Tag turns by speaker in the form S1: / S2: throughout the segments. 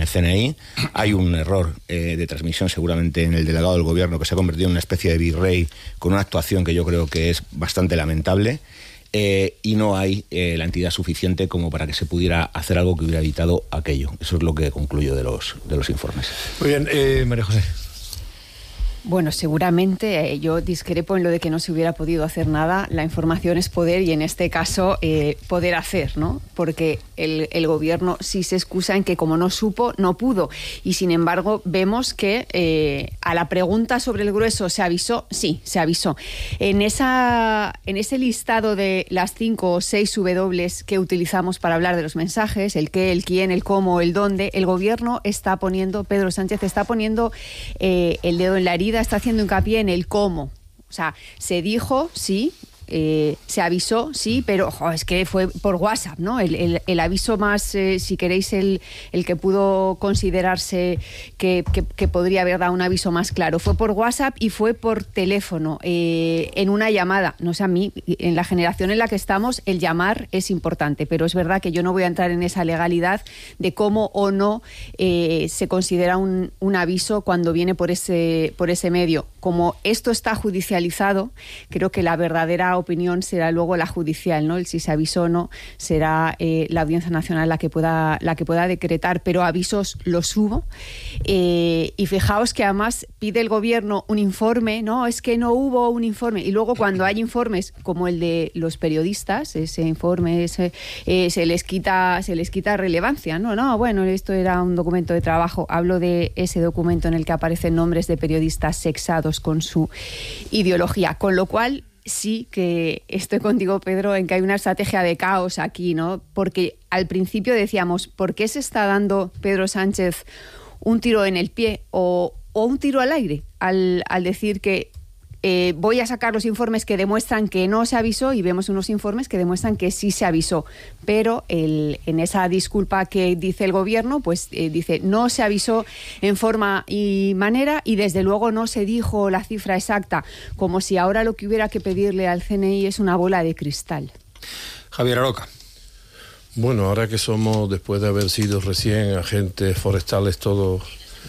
S1: el CNI. Hay un error de transmisión seguramente en el delegado del gobierno, que se ha convertido en una especie de virrey con una actuación que yo creo que es bastante lamentable. Y no hay la entidad suficiente como para que se pudiera hacer algo que hubiera evitado aquello. Eso es lo que concluyo de los informes.
S2: Muy bien, María José.
S3: Bueno, seguramente yo discrepo en lo de que no se hubiera podido hacer nada. La información es poder y en este caso poder hacer, ¿no? Porque el gobierno sí se excusa en que como no supo, no pudo. Y sin embargo vemos que a la pregunta sobre el grueso ¿se avisó? Sí, se avisó. En ese listado de las 5 o 6 W que utilizamos para hablar de los mensajes, el qué, el quién, el cómo, el dónde, el gobierno está poniendo, Pedro Sánchez está poniendo el dedo en la herida, está haciendo hincapié en el cómo. O sea, se dijo, sí, se avisó, sí, pero es que fue por WhatsApp, ¿no? El aviso más, si queréis, el que pudo considerarse que podría haber dado un aviso más claro. Fue por WhatsApp y fue por teléfono, en una llamada. No sé, a mí, en la generación en la que estamos, el llamar es importante, pero es verdad que yo no voy a entrar en esa legalidad de cómo o no se considera un aviso cuando viene por ese medio. Como esto está judicializado, creo que la verdadera opinión será luego la judicial, ¿no? El si se avisó o no será la Audiencia Nacional la que pueda decretar, pero avisos los hubo. Y fijaos que además pide el gobierno un informe, no, es que no hubo un informe, y luego cuando hay informes como el de los periodistas, ese informe se les quita relevancia, no, bueno, esto era un documento de trabajo. Hablo de ese documento en el que aparecen nombres de periodistas sexados con su ideología, con lo cual sí que estoy contigo, Pedro, en que hay una estrategia de caos aquí, ¿no? Porque al principio decíamos, ¿por qué se está dando Pedro Sánchez un tiro en el pie o un tiro al aire al decir que voy a sacar los informes que demuestran que no se avisó, y vemos unos informes que demuestran que sí se avisó? Pero en esa disculpa que dice el gobierno, pues dice no se avisó en forma y manera, y desde luego no se dijo la cifra exacta, como si ahora lo que hubiera que pedirle al CNI es una bola de cristal.
S2: Javier Aroca.
S4: Bueno, ahora que somos, después de haber sido recién agentes forestales todos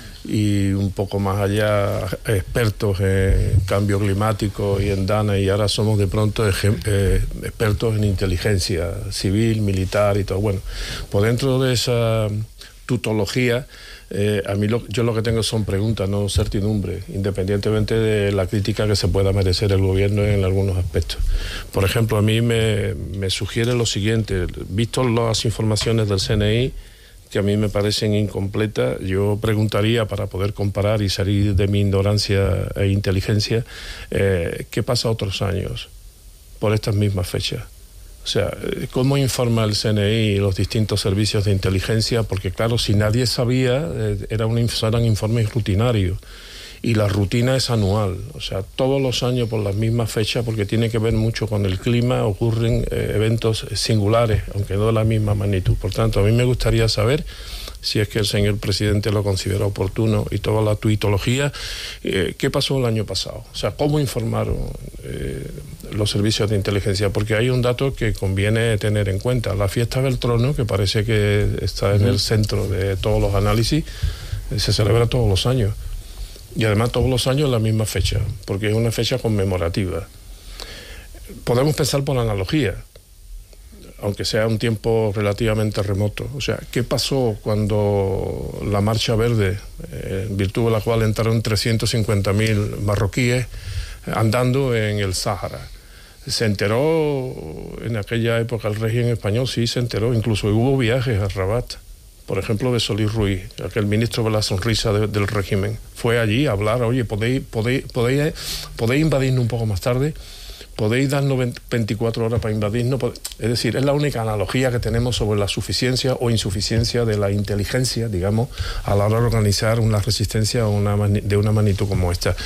S4: y un poco más allá expertos en cambio climático y en DANA, y ahora somos de pronto expertos en inteligencia civil, militar y todo. Bueno, por dentro de esa tutología, a mí yo lo que tengo son preguntas, no certidumbre, independientemente de la crítica que se pueda merecer el gobierno en algunos aspectos. Por ejemplo, a mí me sugiere lo siguiente: visto las informaciones del CNI, que a mí me parecen incompletas, yo preguntaría, para poder comparar y salir de mi ignorancia e inteligencia, ¿qué pasa otros años por estas mismas fechas? O sea, ¿cómo informa el CNI y los distintos servicios de inteligencia? Porque claro, si nadie sabía, eran informes rutinarios. Y la rutina es anual, o sea, todos los años por las mismas fechas, porque tiene que ver mucho con el clima, ocurren eventos singulares, aunque no de la misma magnitud. Por tanto, a mí me gustaría saber, si es que el señor presidente lo considera oportuno, y toda la tuitología, ¿qué pasó el año pasado? O sea, ¿cómo informaron los servicios de inteligencia? Porque hay un dato que conviene tener en cuenta. La fiesta del trono, que parece que está en el centro de todos los análisis, se celebra todos los años. Y además todos los años en la misma fecha, porque es una fecha conmemorativa. Podemos pensar por analogía, aunque sea un tiempo relativamente remoto. O sea, ¿qué pasó cuando la Marcha Verde, en virtud de la cual entraron 350.000 marroquíes andando en el Sáhara? Se enteró en aquella época el régimen español, sí se enteró, incluso hubo viajes a Rabat. Por ejemplo, de Solís Ruiz, aquel ministro de la sonrisa del régimen, fue allí a hablar: oye, podéis invadirnos un poco más tarde, podéis darnos 24 horas para invadirnos. Es decir, es la única analogía que tenemos sobre la suficiencia o insuficiencia de la inteligencia, digamos, a la hora de organizar una resistencia de una magnitud como esta.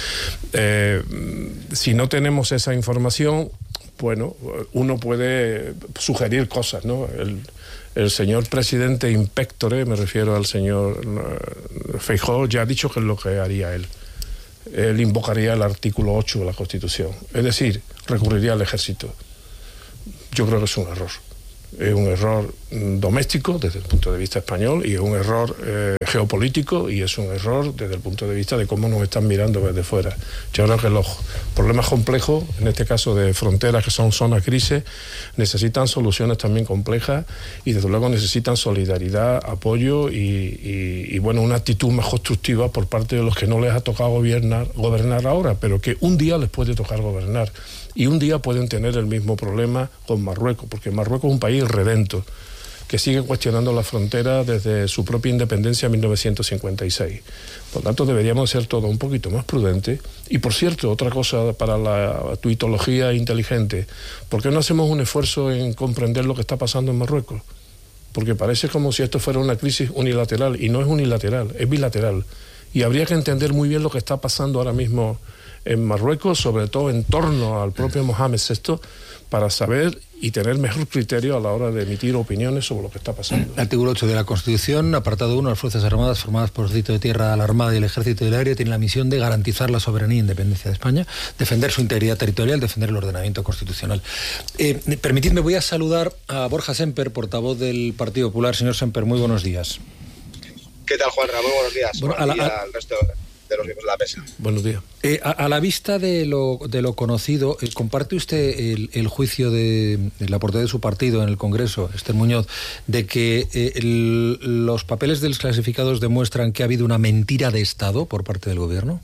S4: Si no tenemos esa información, bueno, uno puede sugerir cosas, ¿no? El señor presidente Inpectore, me refiero al señor Feijóo, ya ha dicho que es lo que haría él. Él invocaría el artículo 8 de la Constitución, es decir, recurriría al ejército. Yo creo que es un error. Es un error doméstico desde el punto de vista español, y es un error geopolítico y es un error desde el punto de vista de cómo nos están mirando desde fuera. Yo creo que los problemas complejos, en este caso de fronteras que son zonas grises, necesitan soluciones también complejas y desde luego necesitan solidaridad, apoyo y bueno, una actitud más constructiva por parte de los que no les ha tocado gobernar ahora, pero que un día les puede tocar gobernar y un día pueden tener el mismo problema con Marruecos, porque Marruecos es un país redento que sigue cuestionando la frontera desde su propia independencia en 1956. Por lo tanto, deberíamos ser todos un poquito más prudentes. Y, por cierto, otra cosa para la tuitología inteligente, ¿por qué no hacemos un esfuerzo en comprender lo que está pasando en Marruecos? Porque parece como si esto fuera una crisis unilateral, y no es unilateral, es bilateral. Y habría que entender muy bien lo que está pasando ahora mismo en Marruecos, sobre todo en torno al propio Mohamed VI, para saber y tener mejor criterio a la hora de emitir opiniones sobre lo que está pasando.
S2: Artículo 8 de la Constitución, apartado 1, las Fuerzas Armadas formadas por el Ejército de Tierra, la Armada y el Ejército del Aire tienen la misión de garantizar la soberanía e independencia de España, defender su integridad territorial, defender el ordenamiento constitucional. Permitidme, voy a saludar a Borja Semper, portavoz del Partido Popular. Señor Semper, muy buenos días.
S5: ¿Qué tal, Juanra? Muy buenos días.
S2: Bueno,
S5: al resto de los miembros de la mesa.
S4: Buenos días.
S2: A la vista de lo conocido, ¿comparte usted el juicio de la portavoz de su partido en el Congreso, Esther Muñoz, de que los papeles desclasificados demuestran que ha habido una mentira de Estado por parte del Gobierno?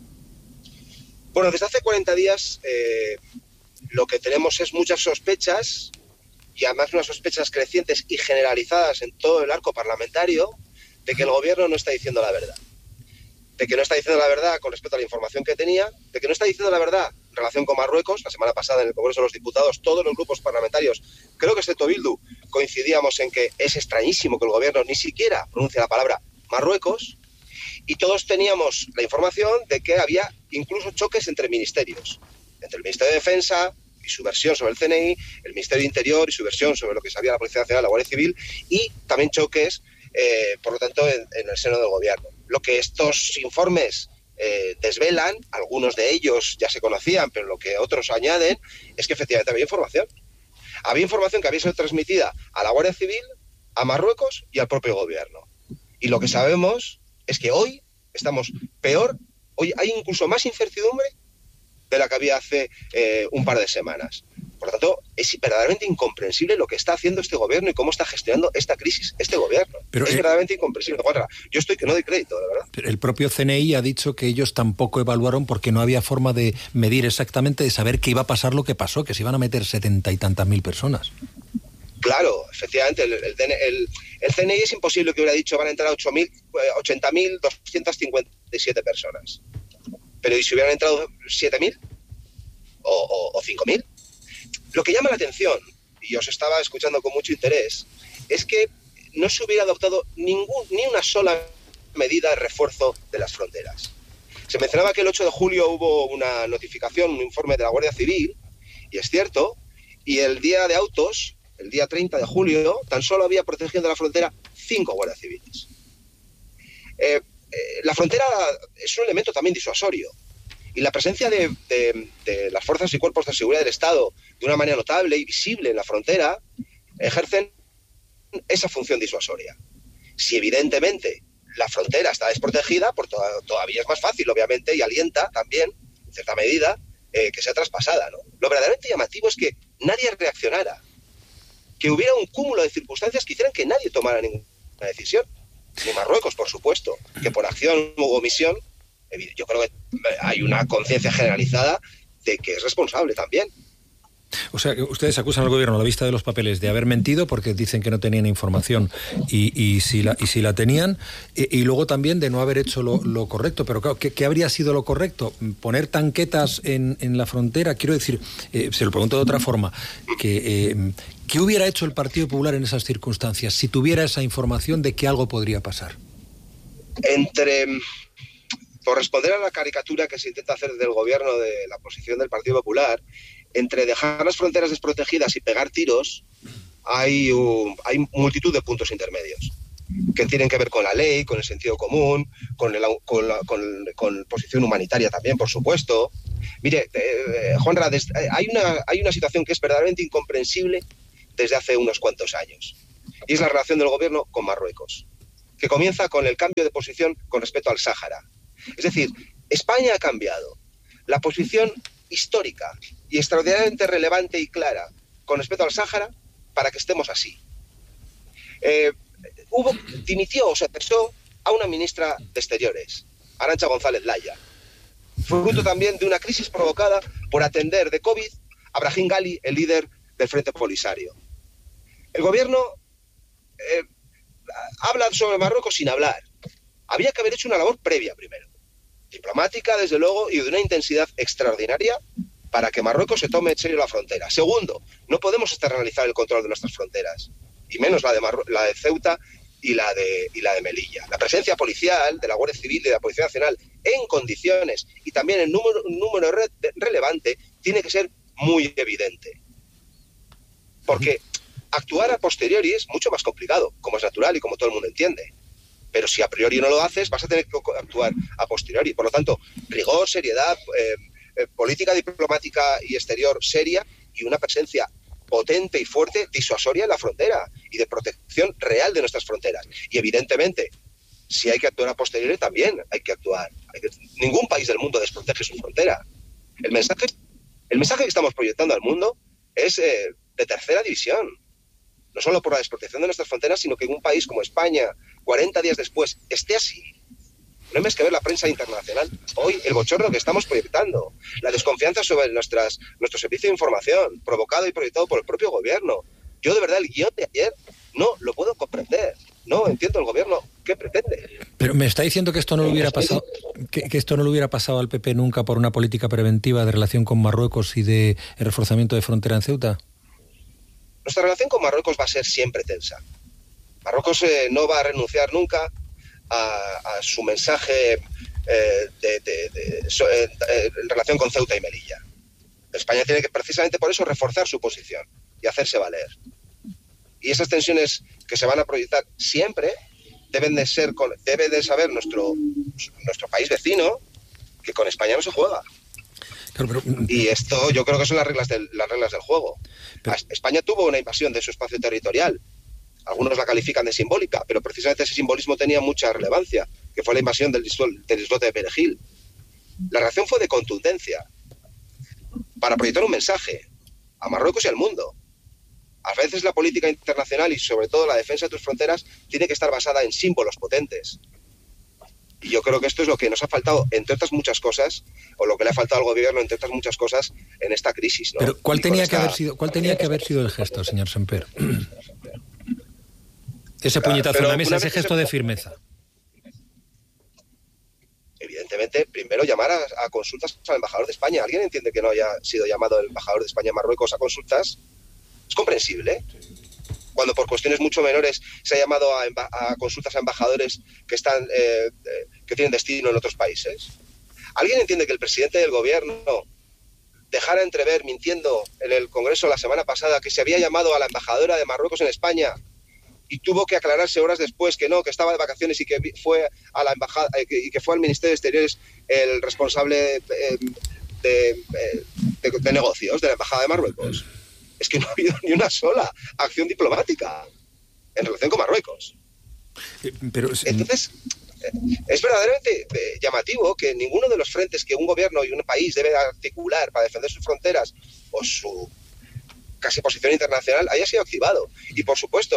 S5: Bueno, desde hace 40 días lo que tenemos es muchas sospechas, y además unas sospechas crecientes y generalizadas en todo el arco parlamentario, de que el Gobierno no está diciendo la verdad. De que no está diciendo la verdad con respecto a la información que tenía, de que no está diciendo la verdad en relación con Marruecos. La semana pasada en el Congreso de los Diputados, todos los grupos parlamentarios, creo que excepto Bildu, coincidíamos en que es extrañísimo que el Gobierno ni siquiera pronuncie la palabra Marruecos, y todos teníamos la información de que había incluso choques entre ministerios, entre el Ministerio de Defensa y su versión sobre el CNI, el Ministerio de Interior y su versión sobre lo que sabía la Policía Nacional, la Guardia Civil, y también choques, por lo tanto, en el seno del Gobierno. Lo que estos informes desvelan, algunos de ellos ya se conocían, pero lo que otros añaden es que efectivamente había información. Había información que había sido transmitida a la Guardia Civil, a Marruecos y al propio Gobierno. Y lo que sabemos es que hoy estamos peor, hoy hay incluso más incertidumbre de la que había hace un par de semanas. Por lo tanto, es verdaderamente incomprensible lo que está haciendo este Gobierno y cómo está gestionando esta crisis este Gobierno. Pero es verdaderamente incomprensible. Juanra, yo estoy que no doy crédito, de verdad.
S2: Pero el propio CNI ha dicho que ellos tampoco evaluaron porque no había forma de medir exactamente, de saber qué iba a pasar lo que pasó, que se iban a meter 70 y tantas mil personas.
S5: Claro, efectivamente, el CNI es imposible que hubiera dicho van a entrar 80.257 personas. Pero ¿y si hubieran entrado 7.000? ¿O 5.000? Lo que llama la atención, y os estaba escuchando con mucho interés, es que no se hubiera adoptado ni una sola medida de refuerzo de las fronteras. Se mencionaba que el 8 de julio hubo una notificación, un informe de la Guardia Civil, y es cierto, y el día de autos, el día 30 de julio, tan solo había protegiendo la frontera 5 guardias civiles. La frontera es un elemento también disuasorio. Y la presencia de las fuerzas y cuerpos de seguridad del Estado de una manera notable y visible en la frontera ejercen esa función disuasoria. Si evidentemente la frontera está desprotegida, pues todavía es más fácil, obviamente, y alienta también, en cierta medida, que sea traspasada, ¿no? Lo verdaderamente llamativo es que nadie reaccionara, que hubiera un cúmulo de circunstancias que hicieran que nadie tomara ninguna decisión. Ni Marruecos, por supuesto, que por acción u omisión, yo creo que hay una conciencia generalizada de que es responsable también.
S2: O sea, ustedes acusan al Gobierno a la vista de los papeles de haber mentido porque dicen que no tenían información y si la tenían, y luego también de no haber hecho lo correcto. Pero claro, ¿qué habría sido lo correcto? ¿Poner tanquetas en la frontera? Quiero decir, se lo pregunto de otra forma, ¿qué hubiera hecho el Partido Popular en esas circunstancias si tuviera esa información de que algo podría pasar?
S5: Por responder a la caricatura que se intenta hacer del Gobierno de la posición del Partido Popular, entre dejar las fronteras desprotegidas y pegar tiros, hay multitud de puntos intermedios que tienen que ver con la ley, con el sentido común, con posición humanitaria también, por supuesto. Mire, Juanra, hay una situación que es verdaderamente incomprensible desde hace unos cuantos años, y es la relación del Gobierno con Marruecos. que comienza con el cambio de posición con respecto al Sáhara. Es decir, España ha cambiado la posición histórica y extraordinariamente relevante y clara con respecto al Sáhara para que estemos así. Dimitió o se cesó a una ministra de Exteriores, Arantxa González Laya. Fue fruto también de una crisis provocada por atender de COVID a Brahim Ghali, el líder del Frente Polisario. El gobierno habla sobre Marruecos sin hablar. Había que haber hecho una labor previa primero, diplomática desde luego, y de una intensidad extraordinaria para que Marruecos se tome en serio la frontera. Segundo, no podemos externalizar el control de nuestras fronteras, y menos la de Ceuta y la de Melilla. La presencia policial de la Guardia Civil y de la Policía Nacional en condiciones y también en número relevante tiene que ser muy evidente. Porque actuar a posteriori es mucho más complicado, como es natural y como todo el mundo entiende. Pero si a priori no lo haces, vas a tener que actuar a posteriori. Por lo tanto, rigor, seriedad, política diplomática y exterior seria y una presencia potente y fuerte, disuasoria en la frontera y de protección real de nuestras fronteras. Y evidentemente, si hay que actuar a posteriori, también hay que actuar. Ningún país del mundo desprotege su frontera. El mensaje que estamos proyectando al mundo es de tercera división. No solo por la desprotección de nuestras fronteras, sino que en un país como España, 40 días después, esté así. No hay más que ver la prensa internacional. Hoy, el bochorno que estamos proyectando, la desconfianza sobre nuestro servicio de información, provocado y proyectado por el propio gobierno. Yo, de verdad, el guión de ayer no lo puedo comprender. No entiendo el gobierno qué pretende.
S2: Pero me está diciendo que esto no le hubiera pasado, que esto no le hubiera pasado al PP nunca por una política preventiva de relación con Marruecos y de reforzamiento de frontera en Ceuta.
S5: Nuestra relación con Marruecos va a ser siempre tensa. Marruecos no va a renunciar nunca a su mensaje en relación con Ceuta y Melilla. España tiene que, precisamente por eso, reforzar su posición y hacerse valer. Y esas tensiones que se van a proyectar siempre debe de saber nuestro país vecino que con España no se juega.
S2: Claro,
S5: y esto yo creo que son las reglas del juego. España tuvo una invasión de su espacio territorial. Algunos la califican de simbólica, pero precisamente ese simbolismo tenía mucha relevancia, que fue la invasión del islote de Perejil. La reacción fue de contundencia, para proyectar un mensaje a Marruecos y al mundo. A veces la política internacional y sobre todo la defensa de tus fronteras tiene que estar basada en símbolos potentes. Y yo creo que esto es lo que nos ha faltado, entre otras muchas cosas, o lo que le ha faltado al gobierno, entre otras muchas cosas, en esta crisis, ¿no?
S2: Pero ¿cuál tenía que haber sido el gesto, señor Semper? Ese puñetazo en la mesa, ese gesto de firmeza.
S5: Evidentemente, primero llamar a consultas al embajador de España. ¿Alguien entiende que no haya sido llamado el embajador de España a Marruecos a consultas? Es comprensible. Cuando por cuestiones mucho menores se ha llamado a consultas a embajadores que tienen destino en otros países. ¿Alguien entiende que el presidente del gobierno dejara entrever, mintiendo en el Congreso la semana pasada, que se había llamado a la embajadora de Marruecos en España y tuvo que aclararse horas después que no, que estaba de vacaciones y que fue a la embajada y que fue al Ministerio de Exteriores el responsable de negocios de la embajada de Marruecos? Es que no ha habido ni una sola acción diplomática en relación con Marruecos. Entonces, es verdaderamente llamativo que ninguno de los frentes que un gobierno y un país debe articular para defender sus fronteras o su casi posición internacional haya sido activado. Y por supuesto,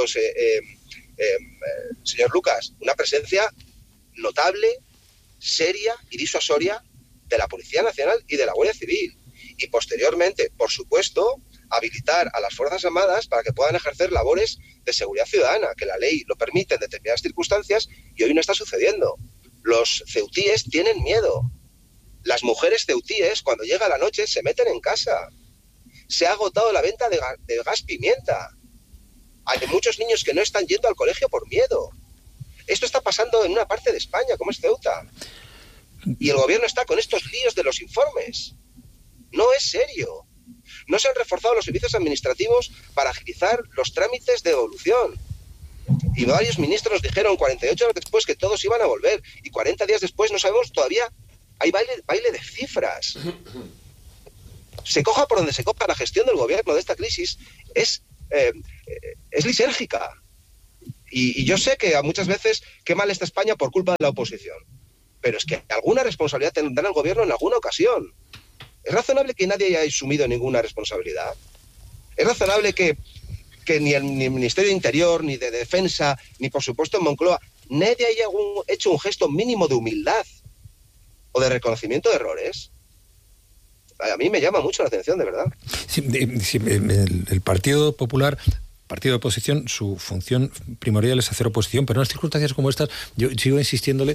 S5: señor Lucas, una presencia notable, seria y disuasoria de la Policía Nacional y de la Guardia Civil. Y posteriormente, por supuesto, habilitar a las Fuerzas Armadas para que puedan ejercer labores de seguridad ciudadana, que la ley lo permite en determinadas circunstancias y hoy no está sucediendo. Los ceutíes tienen miedo. Las mujeres ceutíes, cuando llega la noche, se meten en casa. Se ha agotado la venta de gas pimienta. Hay muchos niños que no están yendo al colegio por miedo. Esto está pasando en una parte de España, como es Ceuta. Y el gobierno está con estos líos de los informes. No es serio. No se han reforzado los servicios administrativos para agilizar los trámites de devolución. Y varios ministros dijeron 48 horas después que todos iban a volver. Y 40 días después no sabemos todavía. Hay baile de cifras. Se coja por donde se coja, la gestión del gobierno de esta crisis es lisérgica. Y yo sé que muchas veces qué mal está España por culpa de la oposición. Pero es que alguna responsabilidad tendrá el gobierno en alguna ocasión. ¿Es razonable que nadie haya asumido ninguna responsabilidad? ¿Es razonable que ni el Ministerio de Interior, ni de Defensa, ni por supuesto en Moncloa, nadie haya hecho un gesto mínimo de humildad o de reconocimiento de errores? A mí me llama mucho la atención, de verdad.
S2: Sí, el Partido Popular, partido de oposición, su función primordial es hacer oposición, pero en las circunstancias como estas, yo sigo insistiéndole,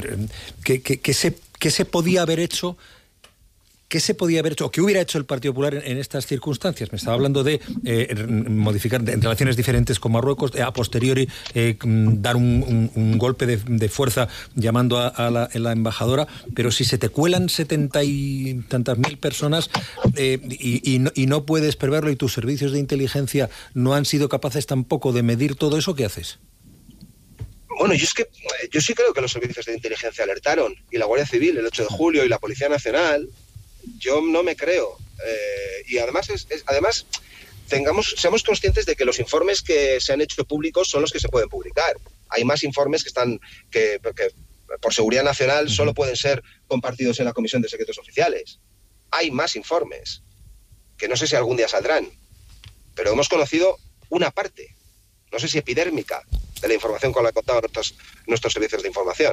S2: ¿qué se podía haber hecho? ¿Qué se podía haber hecho o qué hubiera hecho el Partido Popular en estas circunstancias? Me estaba hablando de modificar en relaciones diferentes con Marruecos, a posteriori dar un golpe de fuerza llamando a la embajadora, pero si se te cuelan 70 y tantas mil personas y no puedes preverlo y tus servicios de inteligencia no han sido capaces tampoco de medir todo eso, ¿qué haces?
S5: Bueno, yo sí creo que los servicios de inteligencia alertaron, y la Guardia Civil el 8 de julio y la Policía Nacional. Yo no me creo. Y además, seamos conscientes de que los informes que se han hecho públicos son los que se pueden publicar. Hay más informes que por seguridad nacional solo pueden ser compartidos en la Comisión de Secretos Oficiales. Hay más informes, que no sé si algún día saldrán, pero hemos conocido una parte, no sé si epidérmica, de la información con la que contaban nuestros servicios de información.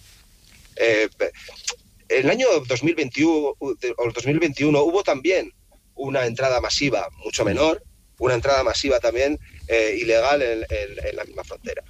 S5: En el año 2021 hubo también una entrada masiva, mucho menor, una entrada masiva también ilegal en la misma frontera.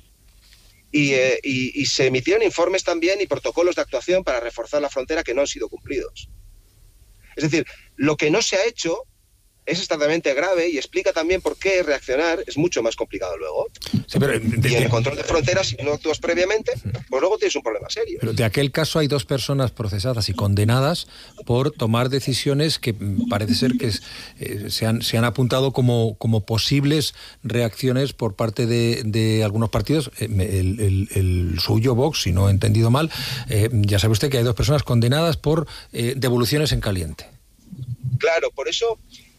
S5: Y se emitieron informes también y protocolos de actuación para reforzar la frontera que no han sido cumplidos. Es decir, lo que no se ha hecho es extremadamente grave y explica también por qué reaccionar es mucho más complicado luego. Sí, pero y en el control de fronteras, si no actúas previamente, pues luego tienes un problema serio.
S2: Pero de aquel caso hay 2 personas procesadas y condenadas por tomar decisiones que parece ser que se han apuntado como posibles reacciones por parte de algunos partidos. El suyo, Vox, si no he entendido mal, ya sabe usted que hay 2 personas condenadas por devoluciones en caliente.
S5: Claro, por eso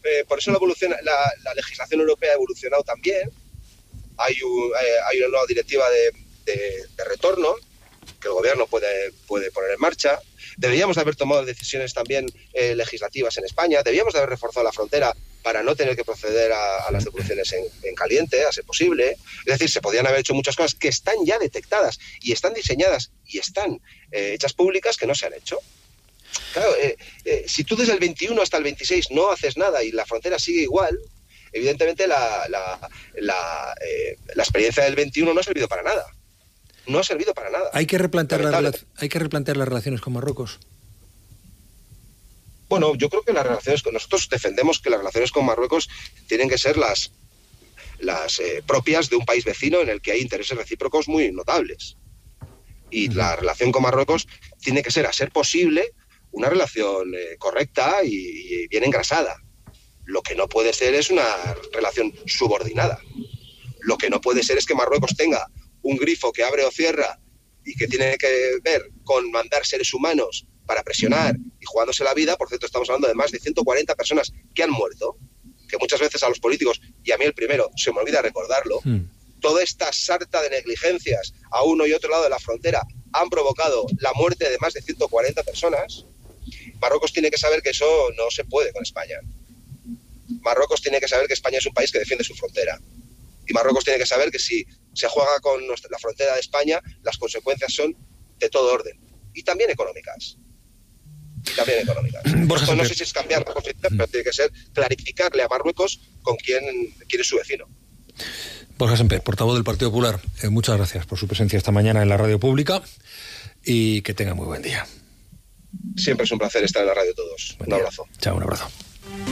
S5: la legislación europea ha evolucionado también. Hay una nueva directiva de retorno que el gobierno puede poner en marcha. Deberíamos de haber tomado decisiones también legislativas en España. Debíamos de haber reforzado la frontera para no tener que proceder a las devoluciones en caliente, a ser posible. Es decir, se podían haber hecho muchas cosas que están ya detectadas y están diseñadas y están hechas públicas que no se han hecho. Claro, si tú desde el 21 hasta el 26 no haces nada y la frontera sigue igual, evidentemente la experiencia del 21 no ha servido para nada. No ha servido para nada.
S2: ¿Hay que replantear las relaciones con Marruecos?
S5: Bueno, yo creo que nosotros defendemos que las relaciones con Marruecos tienen que ser las propias de un país vecino en el que hay intereses recíprocos muy notables. Y la relación con Marruecos tiene que ser, a ser posible, una relación correcta y bien engrasada. Lo que no puede ser es una relación subordinada. Lo que no puede ser es que Marruecos tenga un grifo que abre o cierra y que tiene que ver con mandar seres humanos para presionar y jugándose la vida. Por cierto, estamos hablando de más de 140 personas que han muerto, que muchas veces a los políticos, y a mí el primero, se me olvida recordarlo. Toda esta sarta de negligencias a uno y otro lado de la frontera han provocado la muerte de más de 140 personas. Marruecos tiene que saber que eso no se puede con España. Marruecos tiene que saber que España es un país que defiende su frontera. Y Marruecos tiene que saber que si se juega con la frontera de España, las consecuencias son de todo orden. Y también económicas. Esto no sé si es cambiar la posición, pero tiene que ser clarificarle a Marruecos con quién es su vecino.
S2: Borja Semper, portavoz del Partido Popular, muchas gracias por su presencia esta mañana en la radio pública y que tenga muy buen día.
S5: Siempre es un placer estar en la radio todos. Un abrazo.
S2: Chao, un abrazo.